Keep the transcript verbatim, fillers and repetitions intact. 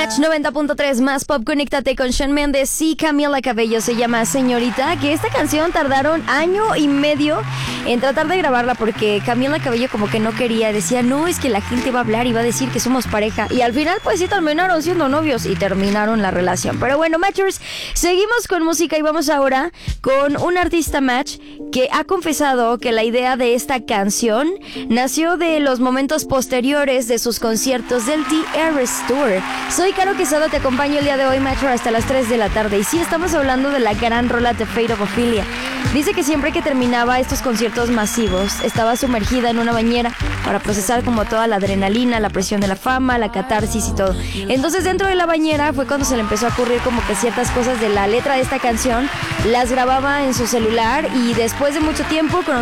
Match noventa punto tres más pop, conéctate con Shawn Mendes y Camila Cabello. Se llama Señorita, que esta canción tardaron año y medio en tratar de grabarla porque Camila Cabello como que no quería, decía, no, es que la gente va a hablar y va a decir que somos pareja, y al final pues sí terminaron siendo novios y terminaron la relación. Pero bueno, Matchers, seguimos con música y vamos ahora con un artista Match que ha confesado que la idea de esta canción nació de los momentos posteriores de sus conciertos del The Eras Tour. Soy Caro Quesada, te acompaño el día de hoy, Matcher, hasta las tres de la tarde. Y sí, estamos hablando de la gran rola The Fate of Ophelia. Dice que siempre que terminaba estos conciertos masivos, estaba sumergida en una bañera para procesar como toda la adrenalina, la presión de la fama, la catarsis y todo. Entonces, dentro de la bañera fue cuando se le empezó a ocurrir como que ciertas cosas de la letra de esta canción las grababa en su celular, y después de mucho tiempo, con